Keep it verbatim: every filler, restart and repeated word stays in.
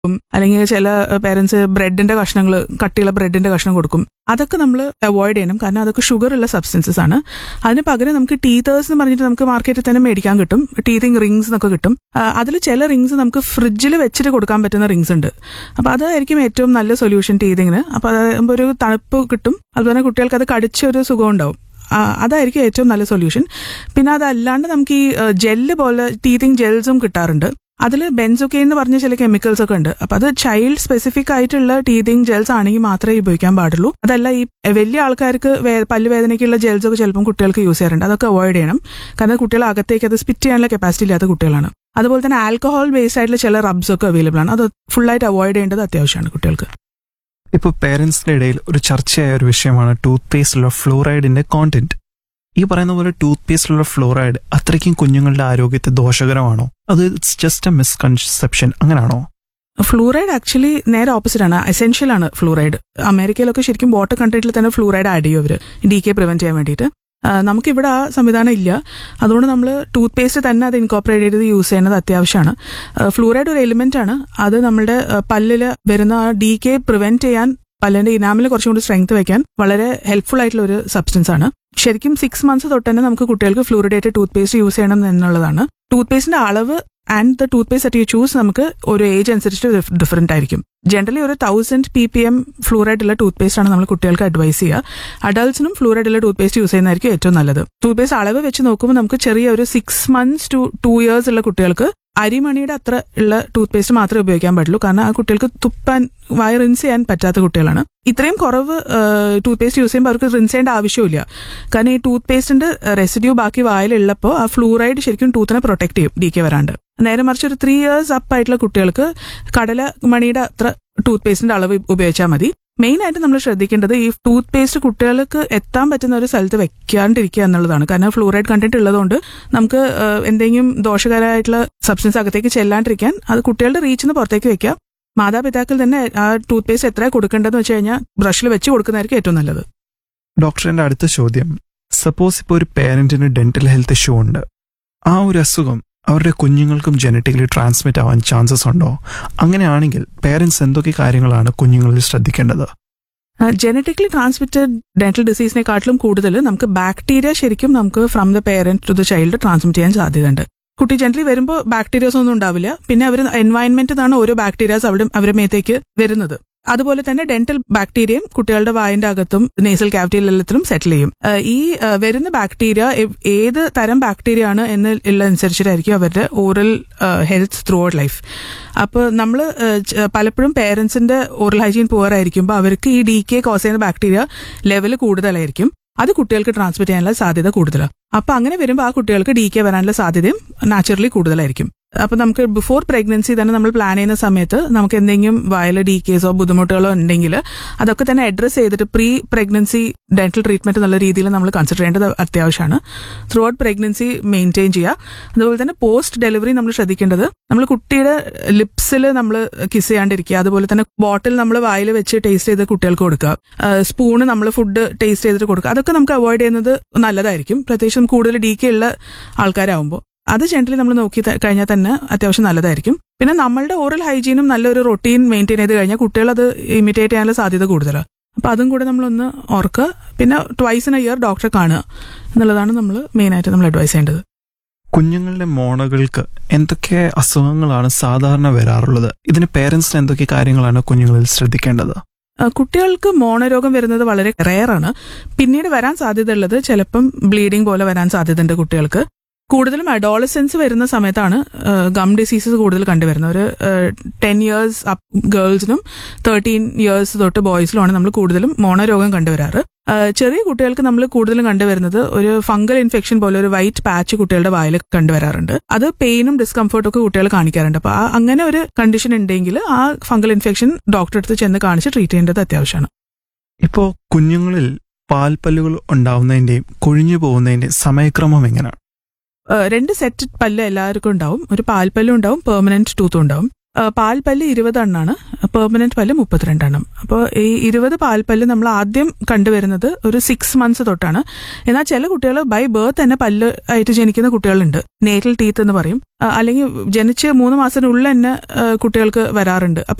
അല്ലെങ്കിൽ ചില പേരൻസ് ബ്രെഡിന്റെ കഷ്ണങ്ങൾ കട്ടിയുള്ള ബ്രെഡിന്റെ കഷ്ണം കൊടുക്കും. അതൊക്കെ നമ്മൾ അവോയ്ഡ് ചെയ്യണം, കാരണം അതൊക്കെ ഷുഗർ ഉള്ള സബ്സ്റ്റൻസസ് ആണ്. അതിന് പകരം നമുക്ക് ടീതേഴ്സ് എന്ന് പറഞ്ഞിട്ട് നമുക്ക് മാർക്കറ്റിൽ തന്നെ മേടിക്കാൻ കിട്ടും. ടീതിങ് റിങ്സ് എന്നൊക്കെ കിട്ടും. അതിൽ ചില റിങ്സ് നമുക്ക് ഫ്രിഡ്ജിൽ വെച്ചിട്ട് കൊടുക്കാൻ പറ്റുന്ന റിങ്സ് ഉണ്ട്. അപ്പൊ അതായിരിക്കും ഏറ്റവും നല്ല സൊല്യൂഷൻ ടീതിങ്ങിന്. അപ്പൊ അതാകുമ്പോൾ ഒരു തണുപ്പ് കിട്ടും, അതുപോലെ കുട്ടികൾക്ക് അത് കടിച്ചൊരു സുഖം ഉണ്ടാവും. അതായിരിക്കും ഏറ്റവും നല്ല സൊല്യൂഷൻ. പിന്നെ അതല്ലാണ്ട് നമുക്ക് ഈ ജെല്ല് പോലെ ടീതിങ് ജെൽസും കിട്ടാറുണ്ട്. അതിൽ ബെൻസോക്കെയിൻ എന്ന് പറഞ്ഞ ചില കെമിക്കൽസ് ഒക്കെ ഉണ്ട്. അപ്പൊ അത് ചൈൽഡ് സ്പെസിഫിക് ആയിട്ടുള്ള ടീതിങ് ജെൽസ് ആണെങ്കിൽ മാത്രമേ ഉപയോഗിക്കാൻ പാടുള്ളൂ. അതല്ല ഈ വലിയ ആൾക്കാർക്ക് പല്ല് വേദനയ്ക്കുള്ള ജെൽസ് ഒക്കെ ചിലപ്പം കുട്ടികൾക്ക് യൂസ് ചെയ്യാറുണ്ട്. അതൊക്കെ അവോയ്ഡ് ചെയ്യണം, കാരണം കുട്ടികൾ അകത്തേക്ക് അത് സ്പിറ്റ് ചെയ്യാനുള്ള കപ്പാസിറ്റി ഇല്ലാത്ത കുട്ടികളാണ്. അതുപോലെ തന്നെ ആൽക്കഹോൾ ബേസ്ഡ് ആയിട്ടുള്ള ചില റബ്സ് ഒക്കെ അവൈലബിൾ ആണ്. അത് ഫുള്ളായിട്ട് അവോയ്ഡ് ചെയ്യേണ്ടത് അത്യാവശ്യമാണ് കുട്ടികൾക്ക്. ഇപ്പോൾ പേരൻസിന്റെ ഇടയിൽ ഒരു ചർച്ചയായ ഒരു വിഷയമാണ് ടൂത്ത് പേസ്റ്റിലുള്ള ഫ്ലൂറൈഡിന്റെ കോണ്ടന്റ്. ഈ പറയുന്ന പോലെ ടൂത്ത് പേസ്റ്റിലുള്ള ഫ്ലൂറൈഡ് അത്രയ്ക്കും കുഞ്ഞുങ്ങളുടെ ആരോഗ്യത്തെ ദോഷകരമാണോ, അത് ഇറ്റ്സ് ജസ്റ്റ് എ മിസ്കൺസെപ്ഷൻ, അങ്ങനെയാണോ? ഫ്ലൂറൈഡ് ആക്ച്വലി നേരെ ഓപ്പോസിറ്റ് ആണ്, എസെൻഷ്യൽ ആണ് ഫ്ലൂറൈഡ്. അമേരിക്കയിലൊക്കെ ശരിക്കും വാട്ടർ കണ്ടന്റിൽ തന്നെ ഫ്ലൂറൈഡ് ആഡ് ചെയ്യും അവര് ഡി കെ പ്രിവെന്റ് ചെയ്യാൻ വേണ്ടിയിട്ട്. നമുക്കിവിടെ ആ സംവിധാനം ഇല്ല. അതുകൊണ്ട് നമ്മൾ ടൂത്ത് പേസ്റ്റ് തന്നെ അത് ഇൻകോപ്പറേറ്റ് ചെയ്ത് യൂസ് ചെയ്യുന്നത് അത്യാവശ്യമാണ്. ഫ്ലൂറൈഡ് ഒരു എലിമെന്റ് ആണ്. അത് നമ്മുടെ പല്ലിൽ വരുന്ന ആ ഡി കെ പ്രിവെന്റ് ചെയ്യാൻ, പല്ലിന്റെ ഇനാമിൽ കുറച്ചും കൂടി സ്ട്രെങ്ത് വെക്കാൻ വളരെ ഹെൽപ്ഫുൾ ആയിട്ടുള്ള ഒരു സബ്സ്റ്റൻസ് ആണ്. ശരിക്കും സിക്സ് മന്ത്സ് തൊട്ട് തന്നെ നമുക്ക് കുട്ടികൾക്ക് ഫ്ലൂറിഡേറ്റഡ് ടൂത്ത് പേസ്റ്റ് യൂസ് ചെയ്യണം എന്നുള്ളതാണ്. ടൂത്ത് പേസ്റ്റിന്റെ അളവ് and the tooth paste at you choose നമുക്ക് ഒരു ഏജ് അനുസരിച്ച് ഡിഫറെന്റ് ആയിരിക്കും. ജനറലി ഒരു thousand P P M fluoride ഉള്ള ടൂത്ത് പേസ്റ്റ് ആണ് നമ്മൾ കുട്ടികൾക്ക് അഡ്വൈസ് ചെയ്യുക. അഡൾട്ട്സിനും ഫ്ലൂറൈഡ് ഉള്ള ടൂത്ത് പേസ്റ്റ് യൂസ് ചെയ്യുന്നതായിരിക്കും ഏറ്റവും നല്ലത്. ടൂത്ത് പേസ്റ്റ് അളവ് വെച്ച് നോക്കുമ്പോൾ നമുക്ക് ചെറിയ ഒരു six months to two years ഉള്ള കുട്ടികൾക്ക് അരിമണിയുടെ അത്ര ഉള്ള ടൂത്ത് പേസ്റ്റ് മാത്രമേ ഉപയോഗിക്കാൻ പറ്റുള്ളൂ, കാരണം ആ കുട്ടികൾക്ക് തുപ്പാൻ വായ റിൻസ് ചെയ്യാൻ പറ്റാത്ത കുട്ടികളാണ്. ഇത്രയും കുറവ് ടൂത്ത് പേസ്റ്റ് യൂസ് ചെയ്യുമ്പോൾ അവർക്ക് റിൻസ് ചെയ്യേണ്ട ആവശ്യമില്ല, കാരണം ഈ ടൂത്ത് പേസ്റ്റിന്റെ റെസിഡ്യൂ ബാക്കി വായിലുള്ളപ്പോൾ ആ ഫ്ലൂറൈഡ് ശരിക്കും ടൂത്തിനെ പ്രൊട്ടക്ട് ചെയ്യും ഡി കെ വരാണ്ട്. നേരെ മറിച്ച് ഒരു ത്രീ ഇയേഴ്സ് അപ്പ് ആയിട്ടുള്ള കുട്ടികൾക്ക് കടല മണിയുടെ അത്ര ടൂത്ത് പേസ്റ്റിന്റെ അളവ് ഉപയോഗിച്ചാൽ മതി. മെയിൻ ആയിട്ട് നമ്മൾ ശ്രദ്ധിക്കേണ്ടത് ഈ ടൂത്ത് പേസ്റ്റ് കുട്ടികൾക്ക് എത്താൻ പറ്റുന്ന ഒരു സ്ഥലത്ത് വെക്കാണ്ടിരിക്കുക എന്നുള്ളതാണ്. കാരണം ഫ്ലൂറൈഡ് കണ്ടന്റ് ഉള്ളതുകൊണ്ട് നമുക്ക് എന്തെങ്കിലും ദോഷകരമായിട്ടുള്ള സബ്സ്റ്റൻസ് അകത്തേക്ക് ചെല്ലാണ്ടിരിക്കാൻ അത് കുട്ടികളുടെ റീച്ചിൽ നിന്ന് പുറത്തേക്ക് വെക്കാം. മാതാപിതാക്കൾ തന്നെ ആ ടൂത്ത് പേസ്റ്റ് എത്ര കൊടുക്കേണ്ടതെന്ന് വെച്ച് കഴിഞ്ഞാൽ ബ്രഷിൽ വെച്ച് കൊടുക്കുന്നതായിരിക്കും ഏറ്റവും നല്ലത്. ഡോക്ടറിന്റെ അടുത്ത ചോദ്യം, സപ്പോസ് ഇപ്പോൾ ഒരു പേരന്റിന് ഡെന്റൽ ഹെൽത്ത് ഇഷ്യൂ ഉണ്ട്, ആ ഒരു അസുഖം അവരുടെ കുഞ്ഞുങ്ങൾക്കും ജനറ്റിക്കലി ട്രാൻസ്മിറ്റ് ആവാൻ ചാൻസസ് ഉണ്ടോ? അങ്ങനെയാണെങ്കിൽ പേരൻസ് എന്തൊക്കെ കാര്യങ്ങളാണ് കുഞ്ഞുങ്ങളിൽ ശ്രദ്ധിക്കേണ്ടത്? ജനറ്റിക്കലി ട്രാൻസ്മിറ്റഡ് ഡെന്റൽ ഡിസീസിനെക്കാട്ടിലും കൂടുതൽ നമുക്ക് ബാക്ടീരിയ ശരിക്കും നമുക്ക് from the parent to the child transmit ചെയ്യാൻ സാധ്യതയുണ്ട്. കുട്ടി ജനറലി വരുമ്പോൾ ബാക്ടീരിയാസ് ഒന്നും ഉണ്ടാവില്ല, പിന്നെ അവർ എൻവയൺമെന്റ് നിന്നാണ് ഓരോ ബാക്ടീരിയാസ് അവിടെ അവരുടെ മേത്തേക്ക് വരുന്നത്. അതുപോലെ തന്നെ ഡെന്റൽ ബാക്ടീരിയയും കുട്ടികളുടെ വായന്റെ അകത്തും നേസൽ ക്യാവിറ്റിയിലെല്ലാത്തിലും സെറ്റിൽ ചെയ്യും. ഈ വരുന്ന ബാക്ടീരിയ ഏത് തരം ബാക്ടീരിയ ആണ് എന്ന് ഉള്ളതനുസരിച്ചിട്ടായിരിക്കും അവരുടെ oral health through out life. അപ്പോൾ നമ്മൾ പലപ്പോഴും പേരൻസിന്റെ ഓറൽ ഹൈജീൻ പുവർ ആയിരിക്കുമ്പോൾ അവർക്ക് ഈ ഡി കെ കോസ് ചെയ്യുന്ന ബാക്ടീരിയ ലെവൽ കൂടുതലായിരിക്കും. അത് കുട്ടികൾക്ക് ട്രാൻസ്മിറ്റ് ചെയ്യാനുള്ള സാധ്യത കൂടുതലാണ്. അപ്പൊ അങ്ങനെ വരുമ്പോൾ ആ കുട്ടികൾക്ക് ഡി കെ വരാനുള്ള സാധ്യതയും നാച്ചുറലി കൂടുതലായിരിക്കും. അപ്പൊ നമുക്ക് ബിഫോർ പ്രഗ്നൻസി തന്നെ നമ്മൾ പ്ലാൻ ചെയ്യുന്ന സമയത്ത് നമുക്ക് എന്തെങ്കിലും വയല ഡി കേസോ ബുദ്ധിമുട്ടുകളോ ഉണ്ടെങ്കിൽ അതൊക്കെ തന്നെ അഡ്രസ് ചെയ്തിട്ട് പ്രീ പ്രഗ്നൻസി ഡെന്റൽ ട്രീറ്റ്മെന്റ് എന്നുള്ള രീതിയിൽ നമ്മൾ കൺസിഡർ ചെയ്യേണ്ടത് അത്യാവശ്യമാണ്. ത്രൂ ഔട്ട് പ്രഗ്നൻസി മെയിൻറ്റെയിൻ ചെയ്യുക. അതുപോലെ തന്നെ പോസ്റ്റ് ഡെലിവറി നമ്മൾ ശ്രദ്ധിക്കേണ്ടത് നമ്മൾ കുട്ടിയുടെ ലിപ്സിൽ നമ്മൾ കിസ് ചെയ്യാണ്ടിരിക്കുക. അതുപോലെ തന്നെ ബോട്ടിൽ നമ്മൾ വായിൽ വെച്ച് ടേസ്റ്റ് ചെയ്ത് കുട്ടികൾക്ക് കൊടുക്കുക. സ്പൂണ് നമ്മൾ ഫുഡ് ടേസ്റ്റ് ചെയ്തിട്ട് കൊടുക്കുക. അതൊക്കെ നമുക്ക് അവോയ്ഡ് ചെയ്യുന്നത് നല്ലതായിരിക്കും, പ്രത്യേകിച്ചും കൂടുതൽ ഡി കെ ഉള്ള ആൾക്കാരാവുമ്പോൾ. അത് ജനറലി നമ്മൾ നോക്കി കഴിഞ്ഞാൽ തന്നെ അത്യാവശ്യം നല്ലതായിരിക്കും. പിന്നെ നമ്മളുടെ ഓറൽ ഹൈജീനും നല്ലൊരു റൊട്ടീൻ മെയിൻറ്റെയിൻ ചെയ്ത് കഴിഞ്ഞാൽ കുട്ടികൾ അത് ഇമിറ്റേറ്റ് ചെയ്യാനുള്ള സാധ്യത കൂടുതലാണ്. അപ്പൊ അതും കൂടെ നമ്മളൊന്ന് ഓർക്കുക. പിന്നെ ട്വൈസ് ഇൻ എ ഇയർ ഡോക്ടറെ കാണുക എന്നുള്ളതാണ് നമ്മൾ മെയിനായിട്ട് നമ്മൾ അഡ്വൈസ് ചെയ്യേണ്ടത്. കുഞ്ഞുങ്ങളുടെ മോണകൾക്ക് എന്തൊക്കെ അസുഖങ്ങളാണ് സാധാരണ വരാറുള്ളത്? ഇതിന് പേരൻസിന് എന്തൊക്കെ കാര്യങ്ങളാണ് കുഞ്ഞുങ്ങളിൽ ശ്രദ്ധിക്കേണ്ടത്? കുട്ടികൾക്ക് മോണരോഗം വരുന്നത് വളരെ റെയറാണ്. പിന്നീട് വരാൻ സാധ്യതയുള്ളത് ചിലപ്പം ബ്ലീഡിംഗ് പോലെ വരാൻ സാധ്യതയുണ്ട് കുട്ടികൾക്ക്. കൂടുതലും അഡോളസെൻസ് വരുന്ന സമയത്താണ് ഗം ഡിസീസസ് കൂടുതൽ കണ്ടുവരുന്നത്. ഒരു ten years up ഗേൾസിനും thirteen years തൊട്ട് ബോയ്സിലുമാണ് നമ്മൾ കൂടുതലും മോണരോഗം കണ്ടുവരാറ്. ചെറിയ കുട്ടികൾക്ക് നമ്മൾ കൂടുതലും കണ്ടുവരുന്നത് ഒരു ഫംഗൽ ഇൻഫെക്ഷൻ പോലെ ഒരു വൈറ്റ് പാച്ച് കുട്ടികളുടെ വായിൽ കണ്ടുവരാറുണ്ട്. അത് പെയിനും ഡിസ്കംഫർട്ടും ഒക്കെ കുട്ടികൾ കാണിക്കാറുണ്ട്. അപ്പൊ ആ അങ്ങനെ ഒരു കണ്ടീഷൻ ഉണ്ടെങ്കിൽ ആ ഫംഗൽ ഇൻഫെക്ഷൻ ഡോക്ടറെ അടുത്ത് ചെന്ന് കാണിച്ച് ട്രീറ്റ് ചെയ്യേണ്ടത് അത്യാവശ്യമാണ്. ഇപ്പോ കുഞ്ഞുങ്ങളിൽ പാൽപ്പല്ലുകൾ ഉണ്ടാവുന്നതിന്റെയും കൊഴിഞ്ഞു പോകുന്നതിന്റെയും സമയക്രമം എങ്ങനെയാണ്? രണ്ട് സെറ്റ് പല്ല് എല്ലാവർക്കും ഉണ്ടാവും. ഒരു പാൽപ്പല്ലും ഉണ്ടാവും, പെർമനന്റ് ടൂത്തും ഉണ്ടാവും. പാൽപ്പല്ല് ഇരുപതെണ്ണാണ്, പെർമനന്റ് പല്ല് മുപ്പത്തിരണ്ടെണ്ണം. അപ്പോൾ ഈ ഇരുപത് പാൽപ്പല്ല് നമ്മൾ ആദ്യം കണ്ടുവരുന്നത് ഒരു സിക്സ് മന്ത്സ് തൊട്ടാണ്. എന്നാൽ ചില കുട്ടികൾ ബൈ ബർത്ത് തന്നെ പല്ല് ആയിട്ട് ജനിക്കുന്ന കുട്ടികളുണ്ട്, നേറ്റൽ ടീത്ത് എന്ന് പറയും. അല്ലെങ്കിൽ ജനിച്ച് മൂന്ന് മാസത്തിനുള്ളിൽ തന്നെ കുട്ടികൾക്ക് വരാറുണ്ട്.